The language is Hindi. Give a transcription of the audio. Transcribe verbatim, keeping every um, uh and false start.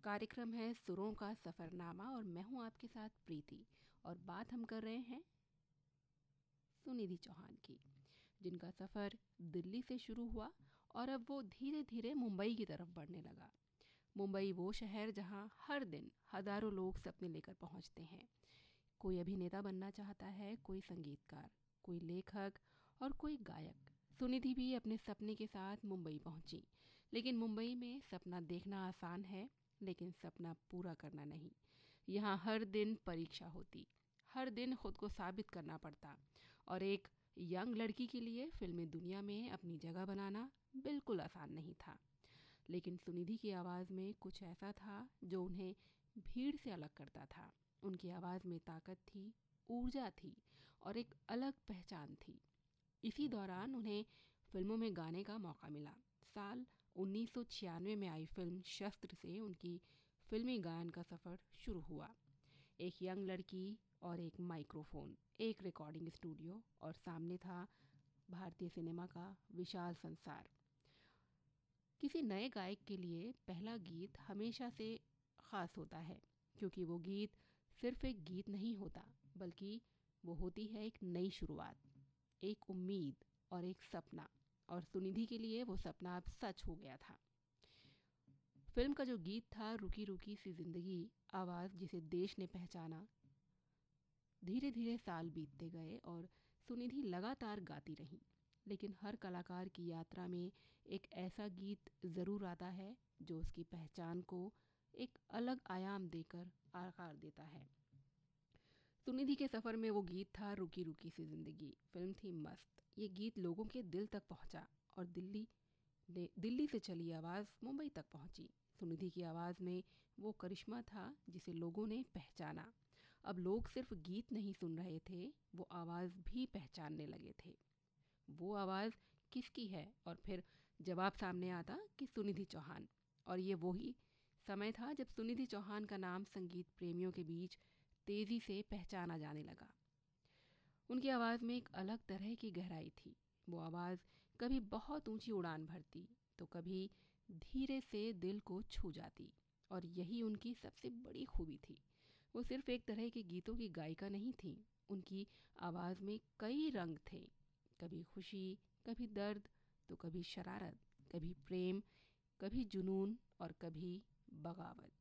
कार्यक्रम है सुरों का सफ़रनामा और मैं हूं आपके साथ प्रीति। और बात हम कर रहे हैं सुनिधि चौहान की, जिनका सफ़र दिल्ली से शुरू हुआ और अब वो धीरे धीरे मुंबई की तरफ बढ़ने लगा। मुंबई वो शहर जहां हर दिन हज़ारों लोग सपने लेकर पहुंचते हैं। कोई अभिनेता बनना चाहता है, कोई संगीतकार, कोई लेखक और कोई गायक। सुनिधि भी अपने सपने के साथ मुंबई पहुंची। लेकिन मुंबई में सपना देखना आसान है, लेकिन सपना पूरा करना नहीं। यहाँ हर दिन परीक्षा होती, हर दिन खुद को साबित करना पड़ता। और एक यंग लड़की के लिए फिल्मी दुनिया में अपनी जगह बनाना बिल्कुल आसान नहीं था। लेकिन सुनिधि की आवाज़ में कुछ ऐसा था जो उन्हें भीड़ से अलग करता था। उनकी आवाज़ में ताकत थी, ऊर्जा थी और एक अलग पहचान थी। इसी दौरान उन्हें फिल्मों में गाने का मौका मिला। साल उन्नीस सौ छियानवे में आई फिल्म शस्त्र से उनकी फिल्मी गायन का सफ़र शुरू हुआ। एक यंग लड़की और एक माइक्रोफोन, एक रिकॉर्डिंग स्टूडियो और सामने था भारतीय सिनेमा का विशाल संसार। किसी नए गायक के लिए पहला गीत हमेशा से ख़ास होता है, क्योंकि वो गीत सिर्फ एक गीत नहीं होता, बल्कि वो होती है एक नई शुरुआत, एक उम्मीद और एक सपना। और सुनिधि के लिए वो सपना अब सच हो गया था। फिल्म का जो गीत था, रुकी रुकी सी जिंदगी, आवाज़ जिसे देश ने पहचाना। धीरे धीरे साल बीतते गए और सुनिधि लगातार गाती रहीं। लेकिन हर कलाकार की यात्रा में एक ऐसा गीत ज़रूर आता है जो उसकी पहचान को एक अलग आयाम देकर आकार देता है। सुनिधि के सफ़र में वो गीत था रुकी रुकी सी ज़िंदगी। फिल्म थी मस्त। ये गीत लोगों के दिल तक पहुंचा और दिल्ली ने दिल्ली से चली आवाज़ मुंबई तक पहुंची। सुनिधि की आवाज़ में वो करिश्मा था जिसे लोगों ने पहचाना। अब लोग सिर्फ गीत नहीं सुन रहे थे, वो आवाज़ भी पहचानने लगे थे। वो आवाज़ किसकी है? और फिर जवाब सामने आता कि सुनिधि चौहान। और ये वही समय था जब सुनिधि चौहान का नाम संगीत प्रेमियों के बीच तेज़ी से पहचाना जाने लगा। उनकी आवाज़ में एक अलग तरह की गहराई थी। वो आवाज़ कभी बहुत ऊंची उड़ान भरती, तो कभी धीरे से दिल को छू जाती। और यही उनकी सबसे बड़ी खूबी थी। वो सिर्फ एक तरह के गीतों की गायिका नहीं थी। उनकी आवाज़ में कई रंग थे, कभी खुशी, कभी दर्द, तो कभी शरारत, कभी प्रेम, कभी जुनून और कभी बगावत।